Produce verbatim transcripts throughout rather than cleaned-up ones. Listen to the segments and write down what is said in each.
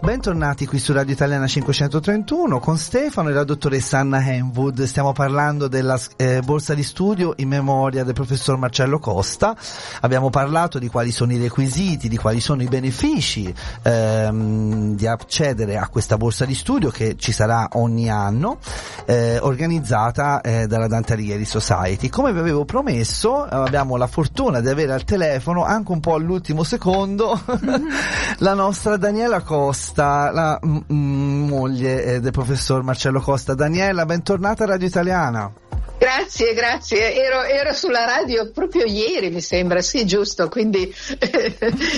Bentornati qui su Radio Italiana cinquecentotrentuno con Stefano e la dottoressa Anna Henwood. Stiamo parlando della eh, borsa di studio in memoria del professor Marcello Costa. Abbiamo parlato di quali sono i requisiti, di quali sono i benefici ehm, di accedere a questa borsa di studio che ci sarà ogni anno, eh, organizzata eh, dalla Dante Alighieri Society. Come vi avevo promesso, abbiamo la fortuna di avere al telefono, anche un po' all'ultimo secondo, la nostra Daniela Costa, la m- m- moglie eh, del professor Marcello Costa. Daniela, bentornata a Radio Italiana. Grazie, grazie. Ero, ero sulla radio proprio ieri, mi sembra, sì, giusto, quindi è,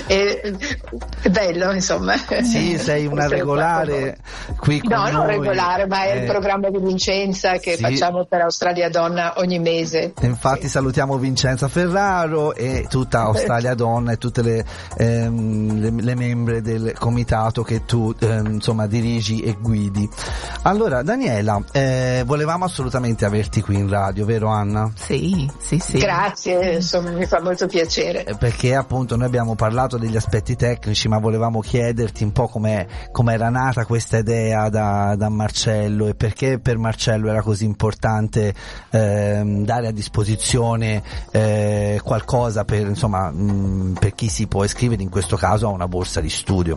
è bello, insomma. Sì, sei una regolare qui con No, noi. non regolare, ma è eh, il programma di Vincenza che sì. facciamo per Australia Donna ogni mese. Infatti sì. Salutiamo Vincenza Ferraro e tutta Australia Donna e tutte le, ehm, le, le membre del comitato che tu ehm, insomma dirigi e guidi. Allora, Daniela, eh, volevamo assolutamente averti qui in radio, vero Anna? Sì, sì, sì. Grazie, insomma, mi fa molto piacere. Perché appunto noi abbiamo parlato degli aspetti tecnici, ma volevamo chiederti un po' com'è, com'era nata questa idea da, da Marcello e perché per Marcello era così importante ehm, dare a disposizione eh, qualcosa per, insomma, mh, per chi si può iscrivere in questo caso a una borsa di studio.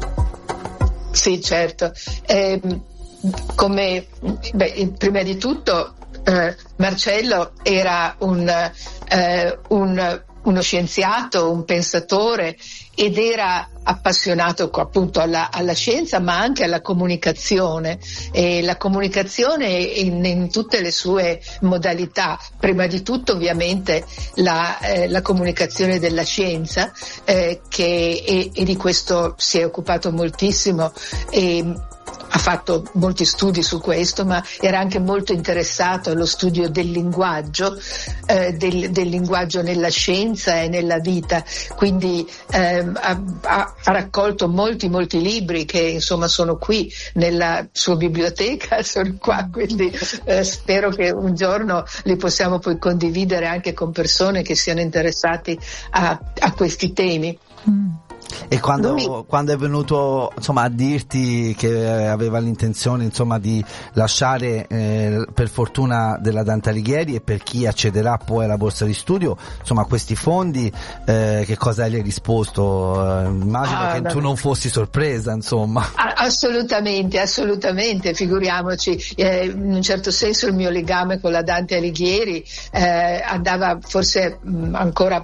Sì, certo. Eh, come beh, prima di tutto Eh, Marcello era un, eh, un, uno scienziato, un pensatore ed era appassionato appunto alla, alla scienza ma anche alla comunicazione, e la comunicazione in, in tutte le sue modalità, prima di tutto ovviamente la, eh, la comunicazione della scienza eh, che, e, e di questo si è occupato moltissimo e ha fatto molti studi su questo, ma era anche molto interessato allo studio del linguaggio, eh, del, del linguaggio nella scienza e nella vita, quindi eh, ha, ha raccolto molti molti libri che insomma sono qui nella sua biblioteca, sono qua, quindi eh, spero che un giorno li possiamo poi condividere anche con persone che siano interessati a, a questi temi. Mm. E quando, Lui... quando è venuto insomma a dirti che aveva l'intenzione insomma di lasciare eh, per fortuna della Dante Alighieri e per chi accederà poi alla borsa di studio insomma questi fondi, eh, che cosa gli hai risposto? Eh, immagino ah, che vabbè. tu non fossi sorpresa insomma. Assolutamente, assolutamente, figuriamoci, eh, in un certo senso il mio legame con la Dante Alighieri eh, andava forse mh, ancora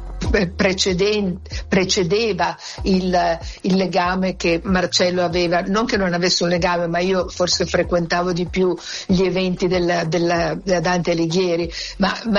precedeva il, il legame che Marcello aveva, non che non avesse un legame, ma io forse frequentavo di più gli eventi della, della, della Dante Alighieri, ma, ma